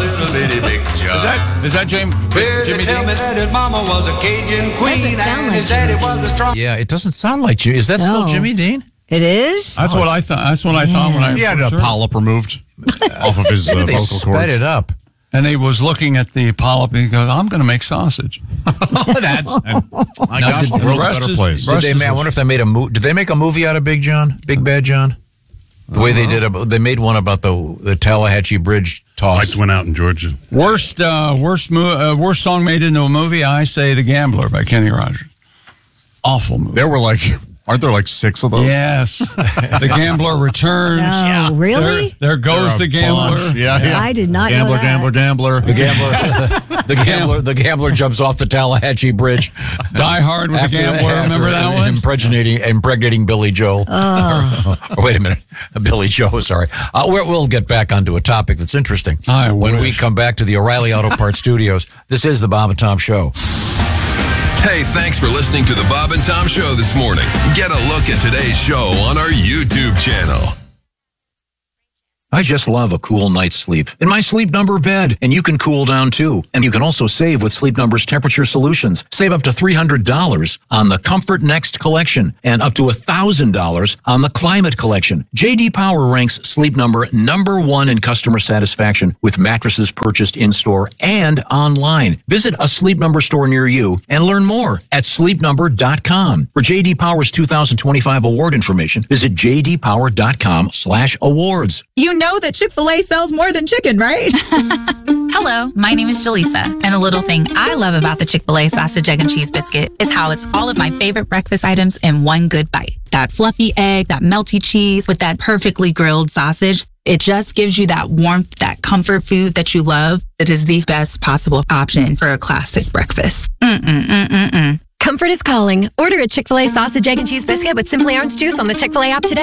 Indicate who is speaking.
Speaker 1: little bitty Big John.
Speaker 2: Is that Jimmy
Speaker 1: Tell me
Speaker 2: Dean?
Speaker 1: that his mama was a Cajun queen and his daddy was a strong.
Speaker 3: Yeah, it doesn't sound like Jimmy. Is that still Jimmy Dean?
Speaker 4: It is?
Speaker 2: That's what I thought. That's what I thought when I.
Speaker 5: He had a polyp removed off of his
Speaker 3: They
Speaker 5: vocal
Speaker 3: sped
Speaker 5: cords.
Speaker 3: it up.
Speaker 2: And he was looking at the polyp and he goes, I'm going to make sausage.
Speaker 5: That's my
Speaker 3: Now,
Speaker 5: gosh,
Speaker 3: did-
Speaker 5: the world's a
Speaker 2: rest
Speaker 5: better
Speaker 2: is-
Speaker 5: place.
Speaker 2: rest-
Speaker 3: I wonder if they made a movie. Did they make a movie out of Big John? Big Bad John? The way they did it, they made one about the Tallahatchie Bridge toss.
Speaker 6: Lights went out in Georgia.
Speaker 2: Worst song made into a movie, I say The Gambler by Kenny Rogers. Awful movie.
Speaker 5: There were aren't there like 6 of those?
Speaker 2: Yes. The Gambler Returns.
Speaker 4: No, really?
Speaker 2: There goes the Gambler.
Speaker 5: Bunch. Yeah.
Speaker 4: I did not know
Speaker 5: Gambler,
Speaker 4: that.
Speaker 5: gambler.
Speaker 3: The gambler jumps off the Tallahatchie Bridge.
Speaker 2: Die Hard with the Gambler. Remember that one?
Speaker 3: Impregnating Billy Joe. Or wait a minute. Billy Joe, sorry. We'll get back onto a topic that's interesting. When we come back to the O'Reilly Auto Parts Studios. This is the Bob and Tom Show.
Speaker 7: Hey, thanks for listening to the Bob and Tom Show this morning. Get a look at today's show on our YouTube channel.
Speaker 3: I just love a cool night's sleep in my Sleep Number bed, and you can cool down too. And you can also save with Sleep Number's temperature solutions. Save up to $300 on the Comfort Next collection and up to $1,000 on the Climate collection. J.D. Power ranks Sleep Number #1 in customer satisfaction with mattresses purchased in-store and online. Visit a Sleep Number store near you and learn more at sleepnumber.com. For J.D. Power's 2025 award information, visit jdpower.com/awards.
Speaker 8: You know that Chick-fil-A sells more than chicken, right?
Speaker 9: Hello, my name is Jaleesa, and the little thing I love about the Chick-fil-A sausage, egg, and cheese biscuit is how it's all of my favorite breakfast items in one good bite. That fluffy egg, that melty cheese with that perfectly grilled sausage. It just gives you that warmth, that comfort food that you love. It is the best possible option for a classic breakfast.
Speaker 10: Comfort is calling. Order a Chick-fil-A sausage, egg, and cheese biscuit with Simply Orange Juice on the Chick-fil-A app today.